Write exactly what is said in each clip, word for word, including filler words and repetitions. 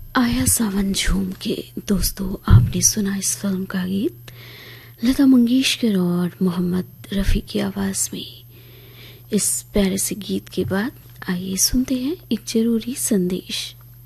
आया सावन झूम के। दोस्तों, आपने सुना इस फिल्म का गीत लता मंगेशकर और मोहम्मद रफी की आवाज में। इस प्यारे से गीत के बाद आइए सुनते हैं एक जरूरी संदेश।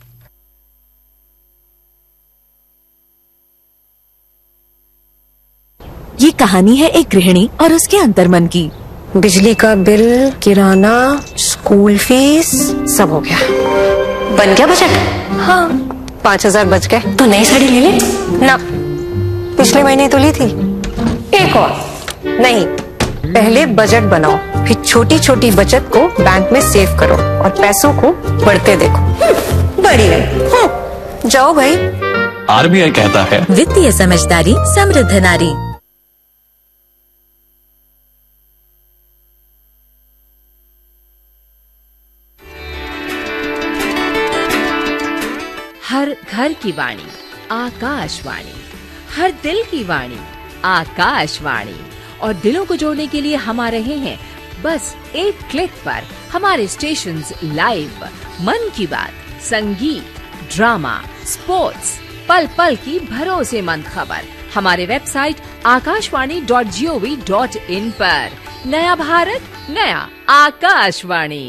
ये कहानी है एक गृहिणी और उसके अंतर्मन की। बिजली का बिल, किराना, स्कूल फीस सब हो गया। बन गया बजट? हाँ, पाँच हजार बच गए। तो नई साड़ी ले ले ना, पिछले महीने तो ली थी। एक और नहीं, पहले बजट बनाओ, फिर छोटी छोटी बचत को बैंक में सेव करो और पैसों को बढ़ते देखो। बढ़ी गई। जाओ भाई। आरबीआई कहता है, वित्तीय समझदारी समृद्ध नारी। हर घर की वाणी आकाशवाणी, हर दिल की वाणी आकाशवाणी। और दिलों को जोड़ने के लिए हम आ रहे हैं बस एक क्लिक पर। हमारे स्टेशंस लाइव, मन की बात, संगीत, ड्रामा, स्पोर्ट्स, पल पल की भरोसेमंद खबर हमारे website Akashvani dot G O V dot in पर। नया भारत, नया आकाशवाणी।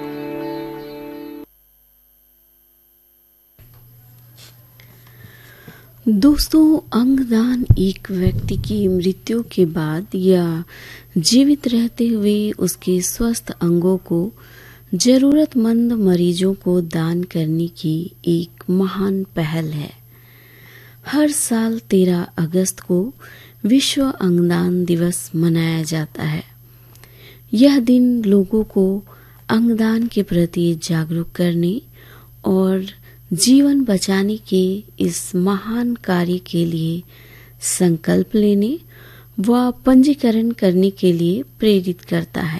दोस्तों, अंगदान एक व्यक्ति की मृत्यु के बाद या जीवित रहते हुए उसके स्वस्थ अंगों को जरूरतमंद मरीजों को दान करने की एक महान पहल है। हर साल तेरह अगस्त को विश्व अंगदान दिवस मनाया जाता है। यह दिन लोगों को अंगदान के प्रति जागरूक करने और जीवन बचाने के इस महान कार्य के लिए संकल्प लेने व पंजीकरण करने के लिए प्रेरित करता है।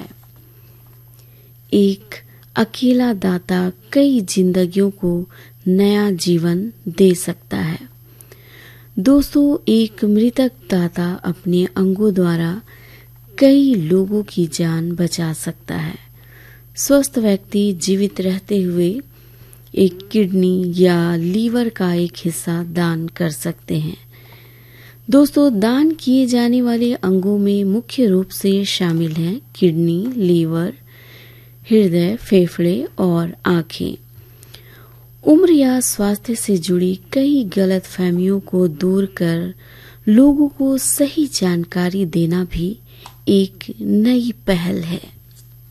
एक अकेला दाता कई जिंदगियों को नया जीवन दे सकता है। दोस्तों, एक मृतक दाता अपने अंगों द्वारा कई लोगों की जान बचा सकता है। स्वस्थ व्यक्ति जीवित रहते हुए एक किडनी या लीवर का एक हिस्सा दान कर सकते हैं। दोस्तों, दान किए जाने वाले अंगों में मुख्य रूप से शामिल हैं किडनी, लीवर, हृदय, फेफड़े और आंखें। उम्र या स्वास्थ्य से जुड़ी कई गलतफहमियों को दूर कर लोगों को सही जानकारी देना भी एक नई पहल है।